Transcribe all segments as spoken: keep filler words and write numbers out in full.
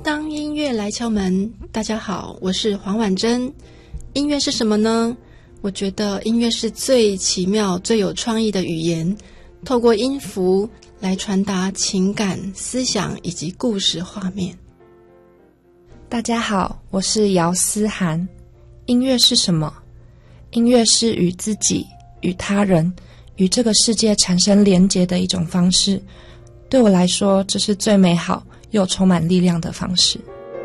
当音乐来敲门，大家好，我是黄婉珍。音乐是什么呢？我觉得音乐是最奇妙、最有创意的语言，透过音符来传达情感、思想以及故事画面。 大家好，我是姚思涵。音乐是什么？音乐是与自己、与他人、与这个世界产生连结的一种方式。对我来说，这是最美好又充满力量的方式。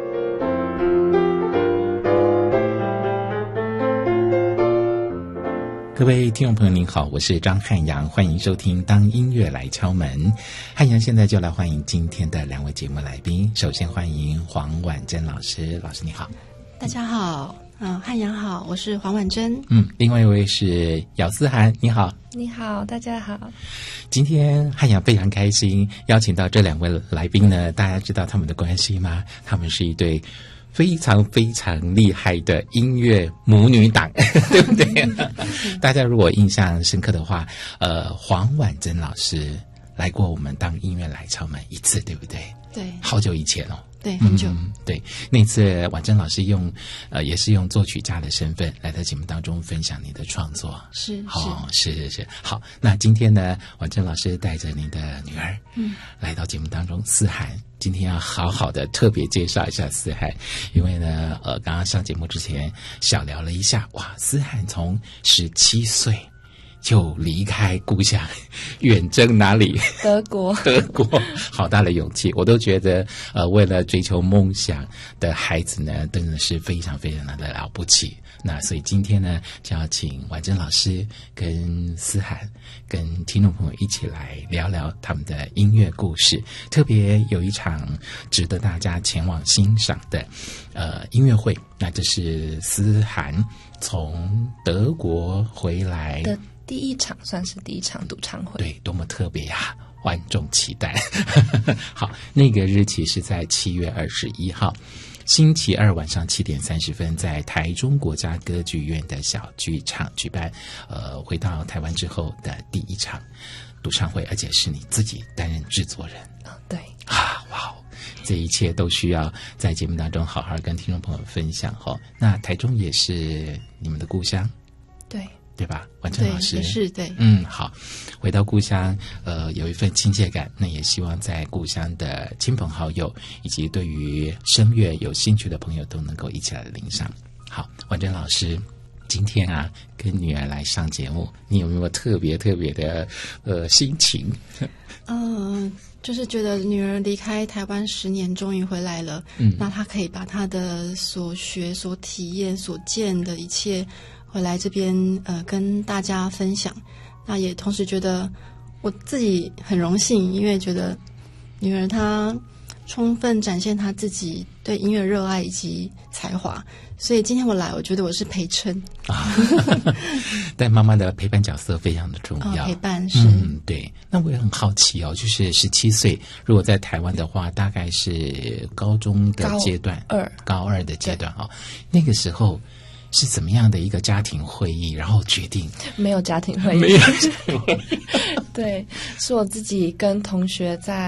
各位听众朋友您好，我是张汉阳，欢迎收听当音乐来敲门。汉阳现在就来欢迎今天的两位节目来宾，首先欢迎黄婉珍老师。老师你好。 大家好，嗯，汉阳好，我是黄婉珍。 嗯，另外一位是姚思涵，你好。 你好，大家好。 今天汉阳非常开心邀请到这两位来宾呢，大家知道他们的关系吗？他们是一对非常非常厉害的音乐母女档对不对大家如果印象深刻的话，呃，黄婉珍老师来过我们当音乐来敲门一次，对不对？ 对， 好久以前哦。 对，很久、 嗯、对，那次婉珍老师用呃也是用作曲家的身份来到节目当中分享你的创作。 是哦，是是是。好，那今天呢，婉珍老师带着您的女儿嗯来到节目当中，思涵今天要好好的特别介绍一下思涵，因为呢呃刚刚上节目之前小聊了一下，哇，思涵从十七岁就离开故乡，远征哪里？ 德国。 德国，好大的勇气！我都觉得，呃，为了追求梦想的孩子呢，真的是非常非常的了不起。那所以今天呢，就要请婉珍老师跟思涵跟听众朋友一起来聊聊他们的音乐故事。特别有一场值得大家前往欣赏的呃音乐会，那这是思涵从德国回来的第一场，算是第一场独唱会。 对，多么特别呀、啊！万众期待。好，那个日期是在七月二十一号。星期二晚上七点三十分，在台中国家歌剧院的小剧场举办，呃，回到台湾之后的第一场独唱会，而且是你自己担任制作人。 哦，对啊，哇哦，这一切都需要在节目当中好好跟听众朋友分享哈、哦。那台中也是你们的故乡， 对。 对吧，婉珍老师？ 对，也是对。 嗯，好，回到故乡，呃，有一份亲切感。那也希望在故乡的亲朋好友以及对于声乐有兴趣的朋友都能够一起来领赏。好，婉珍老师，今天啊，跟女儿来上节目，你有没有特别特别的呃心情？ 嗯、呃，就是觉得女儿离开台湾十年，终于回来了。嗯，那她可以把她的所学、所体验、所见的一切。回来这边呃跟大家分享，那也同时觉得我自己很荣幸，因为觉得女儿她充分展现她自己对音乐热爱以及才华，所以今天我来，我觉得我是陪衬啊， 但妈妈的陪伴角色非常的重要， 哦、陪伴是嗯对。那我也很好奇哦，就是十七岁，如果在台湾的话，大概是高中的阶段， 高二高二的阶段哦，那个时候。是怎么样的一个家庭会议，然后决定？ 没有家庭会议， 没有家庭会议对，是我自己跟同学在